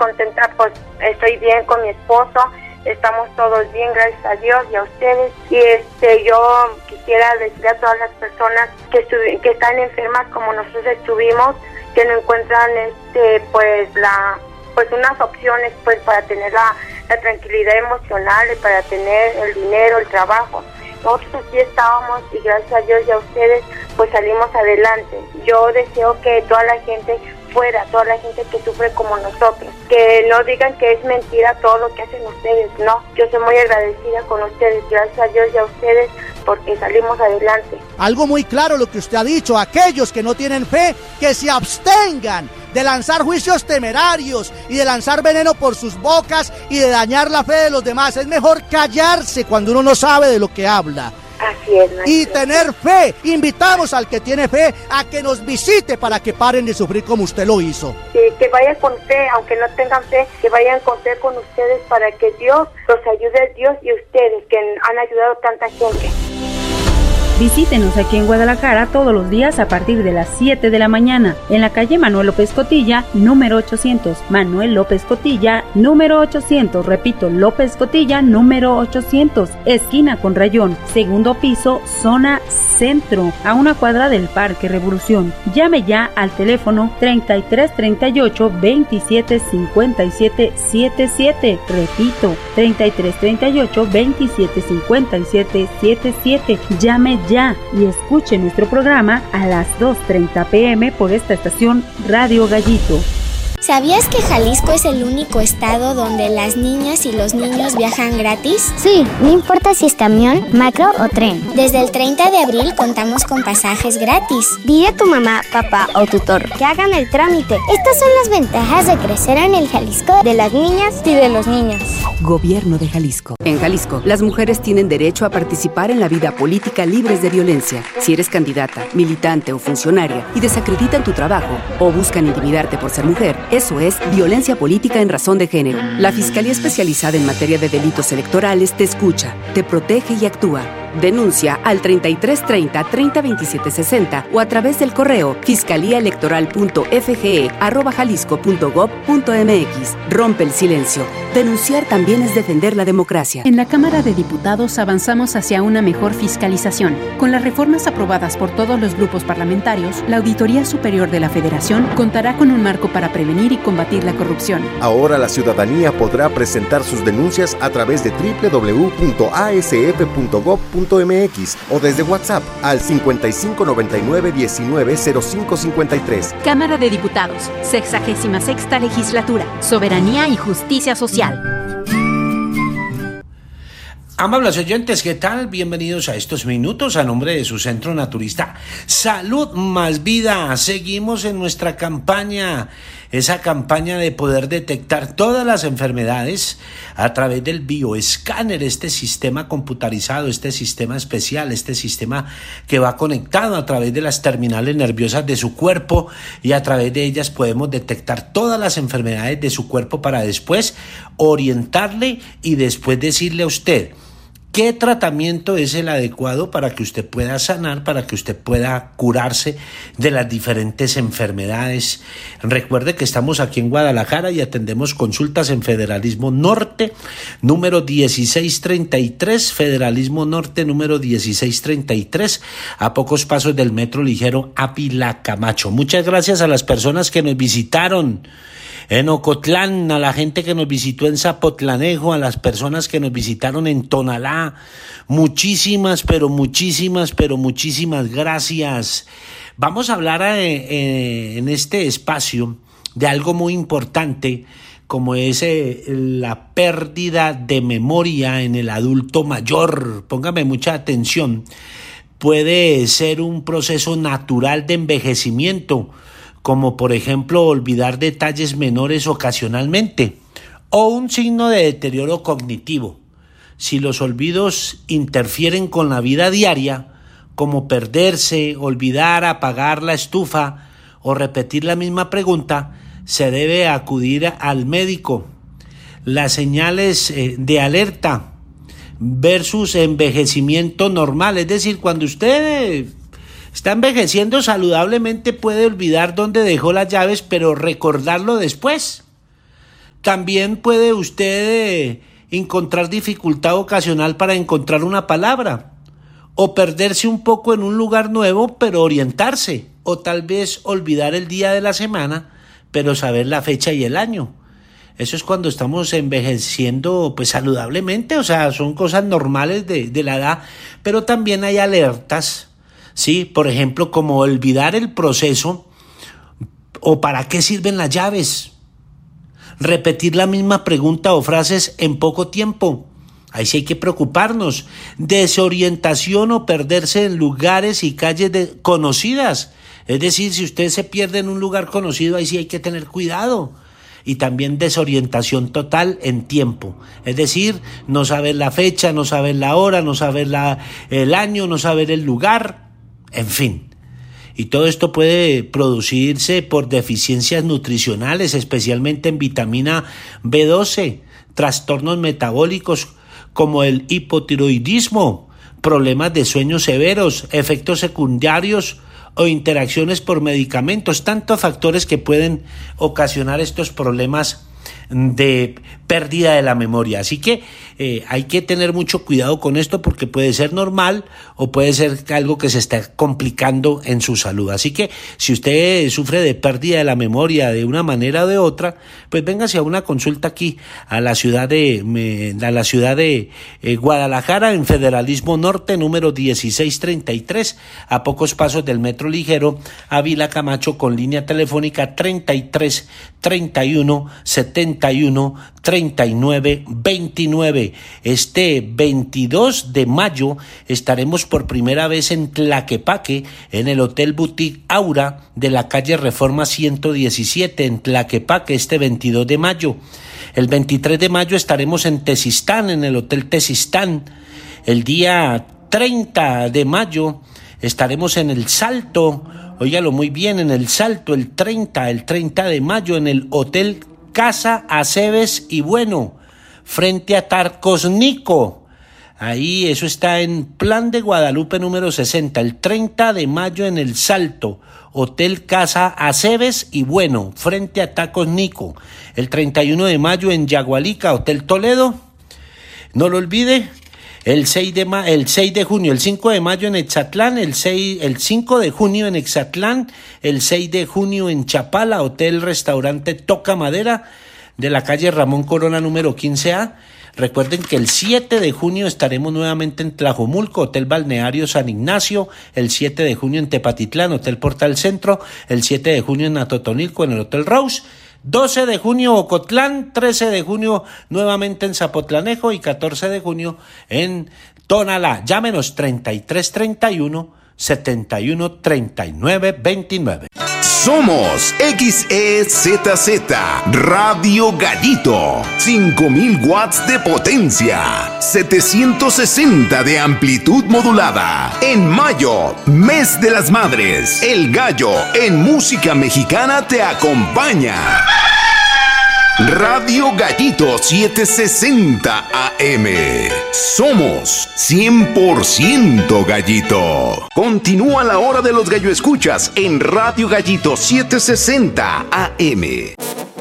contenta, pues estoy bien con mi esposo, estamos todos bien, gracias a Dios y a ustedes. Y yo quisiera decirle a todas las personas que están enfermas como nosotros estuvimos, que no encuentran pues unas opciones pues para tener la tranquilidad emocional y para tener el dinero, el trabajo. Nosotros aquí estábamos y gracias a Dios y a ustedes pues salimos adelante. Yo deseo que toda la gente toda la gente que sufre como nosotros, que no digan que es mentira todo lo que hacen ustedes, no. Yo soy muy agradecida con ustedes, gracias a Dios y a ustedes porque salimos adelante. Algo muy claro lo que usted ha dicho, aquellos que no tienen fe, que se abstengan de lanzar juicios temerarios y de lanzar veneno por sus bocas y de dañar la fe de los demás. Es mejor callarse cuando uno no sabe de lo que habla. Así es, maestro. Y tener fe. Invitamos al que tiene fe a que nos visite para que paren de sufrir como usted lo hizo. Sí, que vayan con fe, aunque no tengan fe, que vayan con fe con ustedes para que Dios los ayude, Dios y ustedes, que han ayudado a tanta gente. Visítenos aquí en Guadalajara todos los días a partir de las 7 de la mañana, en la calle Manuel López Cotilla, número 800. Manuel López Cotilla, número 800. Repito, López Cotilla, número 800. Esquina con Rayón, segundo piso, zona centro, a una cuadra del Parque Revolución. Llame ya al teléfono 3338 27 57 77. Repito, 3338 27 57 77. Llame ya y escuche nuestro programa a las 2:30 p.m. por esta estación Radio Gallito. ¿Sabías que Jalisco es el único estado donde las niñas y los niños viajan gratis? Sí, no importa si es camión, macro o tren. Desde el 30 de abril contamos con pasajes gratis. Dile a tu mamá, papá o tutor que hagan el trámite. Estas son las ventajas de crecer en el Jalisco de las niñas y de los niños. Gobierno de Jalisco. En Jalisco, las mujeres tienen derecho a participar en la vida política libres de violencia. Si eres candidata, militante o funcionaria y desacreditan tu trabajo o buscan intimidarte por ser mujer, eso es violencia política en razón de género. La Fiscalía Especializada en Materia de Delitos Electorales te escucha, te protege y actúa. Denuncia al 3330 302760 o a través del correo fiscaliaelectoral.fge@jalisco.gov.mx. Rompe el silencio. Denunciar también es defender la democracia. En la Cámara de Diputados avanzamos hacia una mejor fiscalización. Con las reformas aprobadas por todos los grupos parlamentarios, la Auditoría Superior de la Federación contará con un marco para prevenir y combatir la corrupción. Ahora la ciudadanía podrá presentar sus denuncias a través de www.asf.gov.mx o desde WhatsApp al 5599 19 0553. Cámara de Diputados, 66ª Legislatura, Soberanía y Justicia Social. Amables oyentes, ¿qué tal? Bienvenidos a estos minutos a nombre de su centro naturista Salud Más Vida. Seguimos en nuestra campaña, esa campaña de poder detectar todas las enfermedades a través del bioescáner, este sistema computarizado, este sistema especial, este sistema que va conectado a través de las terminales nerviosas de su cuerpo y a través de ellas podemos detectar todas las enfermedades de su cuerpo para después orientarle y después decirle a usted ¿qué tratamiento es el adecuado para que usted pueda sanar, para que usted pueda curarse de las diferentes enfermedades? Recuerde que estamos aquí en Guadalajara y atendemos consultas en Federalismo Norte, número 1633, Federalismo Norte, número 1633, a pocos pasos del metro ligero Ávila Camacho. Muchas gracias a las personas que nos visitaron en Ocotlán, a la gente que nos visitó en Zapotlanejo, a las personas que nos visitaron en Tonalá. Muchísimas gracias. Vamos a hablar en este espacio de algo muy importante como es la pérdida de memoria en el adulto mayor. Póngame mucha atención. Puede ser un proceso natural de envejecimiento, como por ejemplo olvidar detalles menores ocasionalmente, o un signo de deterioro cognitivo. Si los olvidos interfieren con la vida diaria, como perderse, olvidar apagar la estufa o repetir la misma pregunta, se debe acudir al médico. Las señales de alerta versus envejecimiento normal, es decir, cuando usted está envejeciendo saludablemente puede olvidar dónde dejó las llaves, pero recordarlo después. También puede usted encontrar dificultad ocasional para encontrar una palabra, o perderse un poco en un lugar nuevo, pero orientarse, o tal vez olvidar el día de la semana, pero saber la fecha y el año. Eso es cuando estamos envejeciendo pues saludablemente, o sea, son cosas normales de la edad, pero también hay alertas, ¿sí? Por ejemplo, como olvidar el proceso o para qué sirven las llaves, repetir la misma pregunta o frases en poco tiempo. Ahí sí hay que preocuparnos. Desorientación o perderse en lugares y calles conocidas. Es decir, si usted se pierde en un lugar conocido, ahí sí hay que tener cuidado. Y también desorientación total en tiempo. Es decir, no saber la fecha, no saber la hora, no saber el año, no saber el lugar, en fin. Y todo esto puede producirse por deficiencias nutricionales, especialmente en vitamina B12, trastornos metabólicos como el hipotiroidismo, problemas de sueño severos, efectos secundarios o interacciones por medicamentos, tantos factores que pueden ocasionar estos problemas de pérdida de la memoria. Así que hay que tener mucho cuidado con esto porque puede ser normal o puede ser algo que se está complicando en su salud. Así que si usted sufre de pérdida de la memoria de una manera o de otra, pues véngase a una consulta aquí a la ciudad de Guadalajara, en Federalismo Norte, número 1633, a pocos pasos del Metro Ligero, Ávila Camacho, con línea telefónica 33 31 71 39 29. Este 22 de mayo estaremos por primera vez en Tlaquepaque, en el Hotel Boutique Aura de la calle Reforma 117, en Tlaquepaque, este 22 de mayo. El 23 de mayo estaremos en Tezistán, en el Hotel Tezistán. El día 30 de mayo estaremos en El Salto, óigalo muy bien, en El Salto, el 30 de mayo, en el Hotel Casa Aceves y Bueno, frente a Tarcosnico. Ahí, eso está en Plan de Guadalupe número 60, el 30 de mayo en El Salto, Hotel Casa Aceves y Bueno, frente a Tarcosnico. El 31 de mayo en Yagualica, Hotel Toledo. No lo olvide. El 6 de junio, el 5 de mayo en Exatlán, el 5 de junio en Exatlán, el 6 de junio en Chapala, Hotel Restaurante Toca Madera, de la calle Ramón Corona número 15A. Recuerden que el 7 de junio estaremos nuevamente en Tlajomulco, Hotel Balneario San Ignacio, el 7 de junio en Tepatitlán, Hotel Portal Centro, el 7 de junio en Atotonilco, en el Hotel Rose, 12 de junio Ocotlán, 13 de junio nuevamente en Zapotlanejo y 14 de junio en Tonalá. Llámenos 3331 71 39 29. Somos XEZZ Radio Gallito, 5000 watts de potencia, 760 de amplitud modulada. En mayo, mes de las madres, El Gallo en música mexicana te acompaña. Radio Gallito 760 AM. Somos 100% Gallito. Continúa la hora de los gallo escuchas en Radio Gallito 760 AM.